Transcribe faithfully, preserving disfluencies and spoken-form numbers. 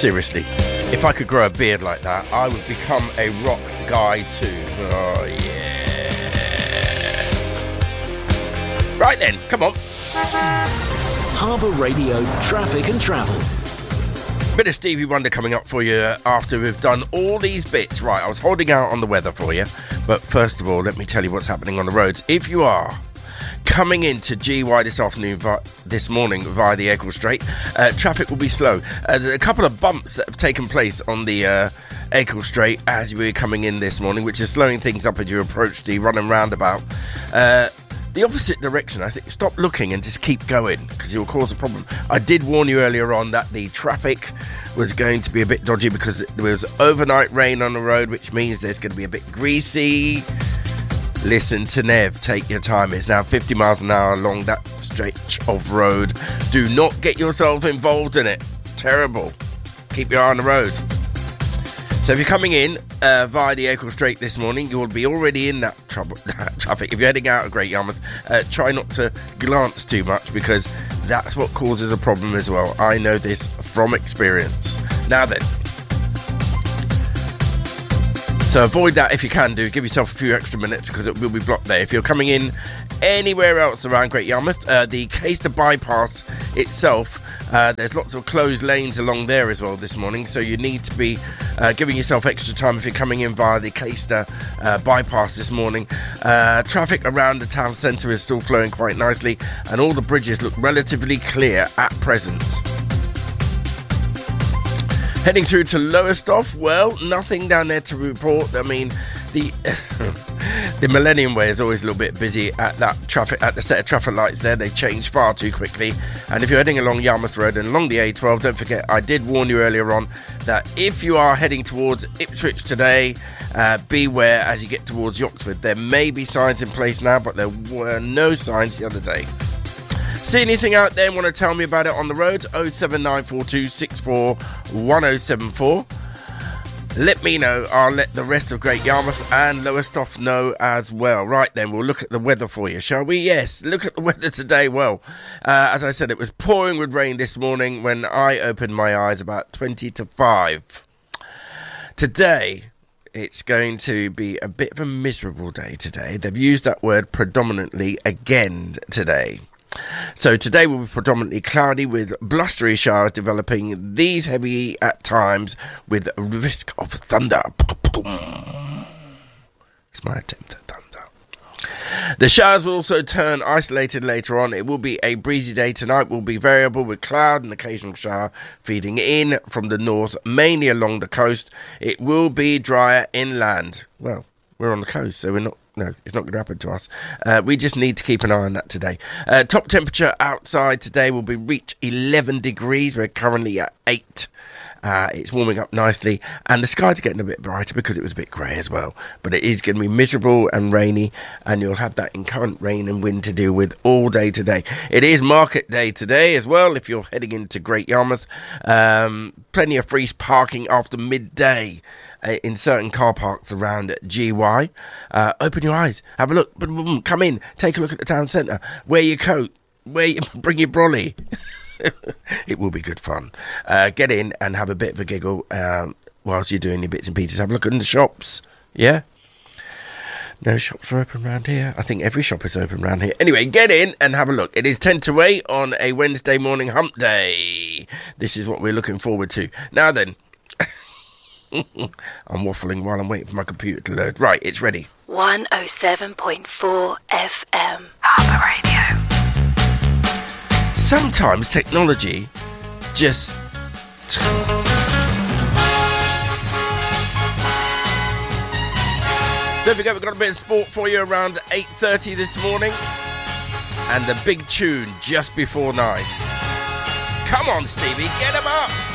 Seriously, if I could grow a beard like that, I would become a rock guy too. Oh, yeah. Right then, come on. Harbour Radio Traffic and Travel. Bit of Stevie Wonder coming up for you after we've done all these bits. Right, I was holding out on the weather for you, but first of all, let me tell you what's happening on the roads. If you are coming into G Y this afternoon, this morning via the Acle Strait, uh, traffic will be slow. Uh, there's a couple of bumps that have taken place on the uh, Acle Strait as you were coming in this morning, which is slowing things up as you approach the running roundabout. Uh, the opposite direction, I think, stop looking and just keep going, because you'll cause a problem. I did warn you earlier on that the traffic was going to be a bit dodgy because there was overnight rain on the road, which means there's going to be a bit greasy. Listen to Nev, take your time. It's now fifty miles an hour along that stretch of road. Do not get yourself involved in it. Terrible. Keep your eye on the road. So if you're coming in uh, via the Acle Strait this morning, you'll be already in that, trouble, that traffic. If you're heading out of Great Yarmouth, uh, try not to glance too much, because that's what causes a problem as well. I know this from experience. Now then. So avoid that if you can do. Give yourself a few extra minutes because it will be blocked there. If you're coming in anywhere else around Great Yarmouth, uh, the Caister bypass itself, uh, there's lots of closed lanes along there as well this morning, so you need to be uh, giving yourself extra time if you're coming in via the Caister uh, bypass this morning. Uh, traffic around the town centre is still flowing quite nicely, and all the bridges look relatively clear at present. Heading through to Lowestoft, well, nothing down there to report. I mean, the the Millennium Way is always a little bit busy at that traffic, at the set of traffic lights there. They change far too quickly. And if you're heading along Yarmouth Road and along the A twelve, don't forget, I did warn you earlier on that if you are heading towards Ipswich today, uh, beware as you get towards Yoxford. There may be signs in place now, but there were no signs the other day. See anything out there and want to tell me about it on the road? oh seven nine four two six four one oh seven four. Let me know. I'll let the rest of Great Yarmouth and Lowestoft know as well. Right then, we'll look at the weather for you, shall we? Yes, look at the weather today. Well, uh, as I said, it was pouring with rain this morning when I opened my eyes about twenty to five. Today, it's going to be a bit of a miserable day today. They've used that word predominantly again today. So today will be predominantly cloudy with blustery showers developing, these heavy at times with risk of thunder. It's my attempt at thunder. The showers will also turn isolated later on. It will be a breezy day tonight, will be variable with cloud and occasional shower feeding in from the north, mainly along the coast. It will be drier inland. Well, we're on the coast, so we're not No, it's not going to happen to us. Uh, we just need to keep an eye on that today. Uh, top temperature outside today will be reach eleven degrees. We're currently at eight. Uh, it's warming up nicely, and the skies are getting a bit brighter because it was a bit grey as well. But it is going to be miserable and rainy, and you'll have that incurrent rain and wind to deal with all day today. It is market day today as well if you're heading into Great Yarmouth. Um, plenty of free parking after midday in certain car parks around G Y. Uh, open your eyes, have a look, come in, take a look at the town centre, wear your coat, wear your, bring your brolly. It will be good fun. Uh, get in and have a bit of a giggle um, whilst you're doing your bits and pieces. Have a look in the shops, yeah? No shops are open around here. I think every shop is open around here. Anyway, get in and have a look. It is ten to eight on a Wednesday morning hump day. This is what we're looking forward to. Now then, I'm waffling while I'm waiting for my computer to load. Right, it's ready. one oh seven point four F M Harbour Radio. Sometimes technology just... Don't forget, we've got a bit of sport for you around eight thirty this morning. And the big tune just before nine. Come on, Stevie, get him up!